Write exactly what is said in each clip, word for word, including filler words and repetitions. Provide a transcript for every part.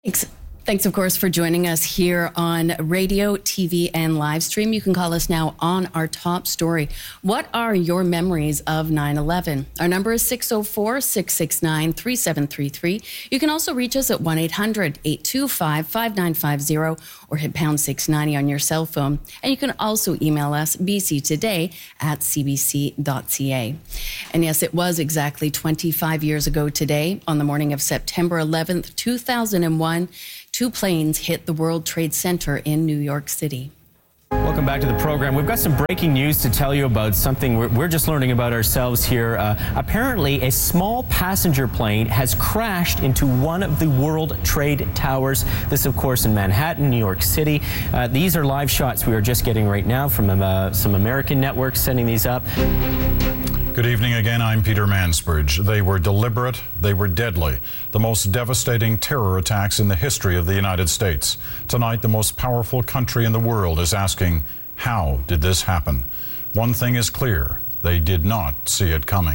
Thanks. Thanks, of course, for joining us here on radio, T V, and live stream. You can call us now on our top story. What are your memories of nine eleven? Our number is six oh four, six six nine, three seven three three. You can also reach us at one eight hundred, eight two five, five nine five zero or hit pound six ninety on your cell phone. And you can also email us b c today at c b c dot c a. And yes, it was exactly twenty-five years ago today, on the morning of September eleventh, two thousand one, two planes hit the World Trade Center in New York City. Welcome back to the program. We've got some breaking news to tell you about, something we're, we're just learning about ourselves here. Uh, apparently, a small passenger plane has crashed into one of the World Trade Towers. This, of course, in Manhattan, New York City. Uh, these are live shots we are just getting right now from uh, some American networks sending these up. Good evening again. I'm Peter Mansbridge. They were deliberate. They were deadly. The most devastating terror attacks in the history of the United States. Tonight, the most powerful country in the world is asking, how did this happen? One thing is clear. They did not see it coming.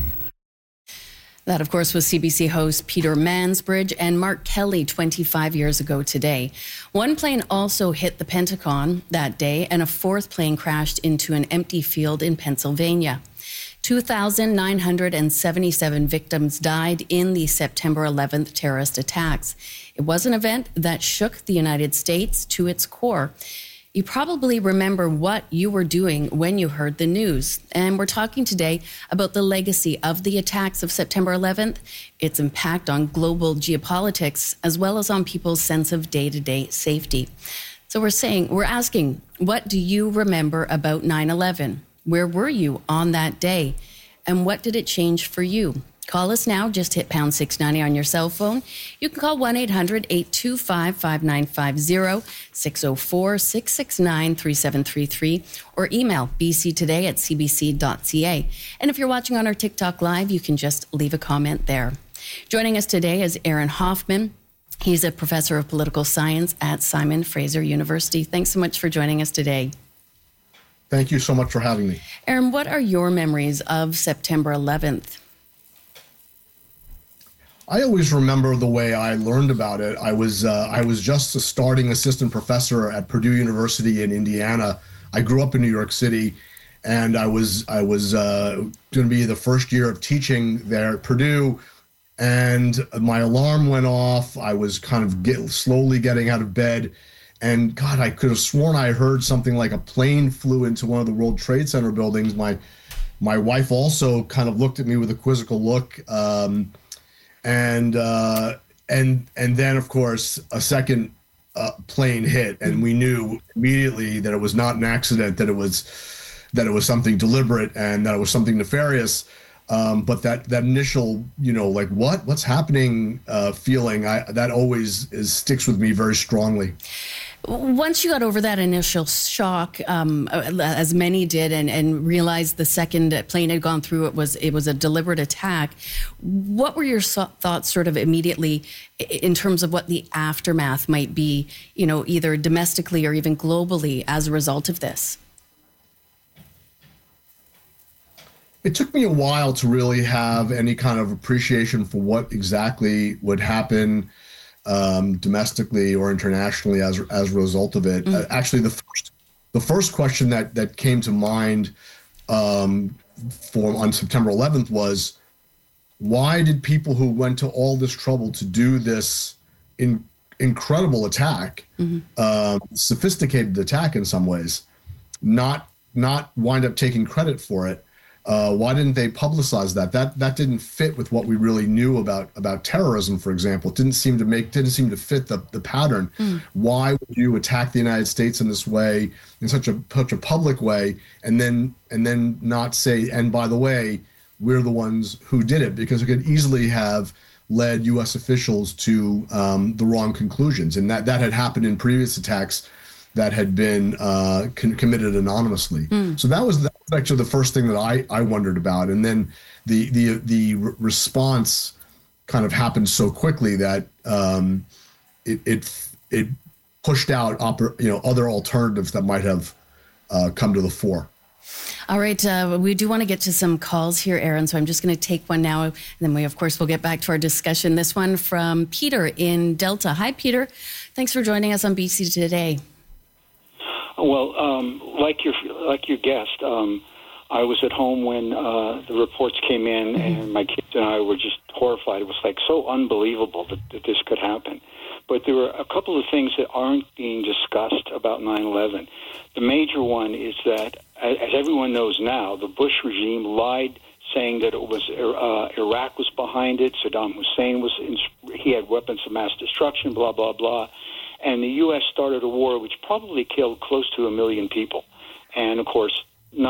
That, of course, was C B C host Peter Mansbridge and Mark Kelly twenty-five years ago today. One plane also hit the Pentagon that day, and a fourth plane crashed into an empty field in Pennsylvania. two thousand nine hundred seventy-seven victims died in the September eleventh terrorist attacks. It was an event that shook the United States to its core. You probably remember what you were doing when you heard the news. And we're talking today about the legacy of the attacks of September eleventh, its impact on global geopolitics, as well as on people's sense of day-to-day safety. So we're saying, we're asking, what do you remember about nine eleven? Where were you on that day? And what did it change for you? Call us now. Just hit pound six ninety on your cell phone. You can call one eight hundred, eight two five, five nine five zero, six oh four, six six nine, three seven three three, or email b c today at c b c dot c a. And if you're watching on our TikTok Live, you can just leave a comment there. Joining us today is Aaron Hoffman. He's a professor of political science at Simon Fraser University. Thanks so much for joining us today. Thank you so much for having me. Aaron, what are your memories of September eleventh? I always remember the way I learned about it. I was uh, I was just a starting assistant professor at Purdue University in Indiana. I grew up in New York City, and I was I was uh, going to be the first year of teaching there at Purdue, and my alarm went off. I was kind of get, slowly getting out of bed. And God, I could have sworn I heard something like a plane flew into one of the World Trade Center buildings. My my wife also kind of looked at me with a quizzical look, um, and uh, and and then of course a second uh, plane hit, and we knew immediately that it was not an accident, that it was that it was something deliberate, and that it was something nefarious. Um, but that that initial, you know, like what what's happening uh, feeling, I, that always is sticks with me very strongly. Once you got over that initial shock, um, as many did, and, and realized the second plane had gone through, it was it was a deliberate attack. What were your so- thoughts, sort of immediately, in terms of what the aftermath might be, you know, either domestically or even globally as a result of this? It took me a while to really have any kind of appreciation for what exactly would happen um, domestically or internationally as as a result of it. Mm. Uh, actually, the first the first question that that came to mind um, for on September eleventh was, why did people who went to all this trouble to do this in, incredible attack, mm-hmm. uh, sophisticated attack in some ways, not not wind up taking credit for it? Uh, why didn't they publicize that? That that didn't fit with what we really knew about about terrorism, for example. It didn't seem to make didn't seem to fit the the pattern. Mm. Why would you attack the United States in this way, in such a such a public way, and then and then not say, and by the way, we're the ones who did it? Because it could easily have led U S officials to um, the wrong conclusions, and that that had happened in previous attacks that had been uh, con- committed anonymously. Mm. So that was, that was actually the first thing that I, I wondered about. And then the the the re- response kind of happened so quickly that um, it, it it pushed out oper- you know other alternatives that might have uh, come to the fore. All right, uh, we do want to get to some calls here, Aaron, so I'm just going to take one now, and then we, of course, will get back to our discussion. This one from Peter in Delta. Hi, Peter. Thanks for joining us on B C Today. Well, um, like your like your guest, um, I was at home when uh, the reports came in, mm-hmm. and my kids and I were just horrified. It was like so unbelievable that, that this could happen. But there were a couple of things that aren't being discussed about nine eleven. The major one is that, as everyone knows now, the Bush regime lied, saying that it was uh, Iraq was behind it. Saddam Hussein was in, he had weapons of mass destruction. Blah blah blah, and the U S started a war which probably killed close to a million people. And of course,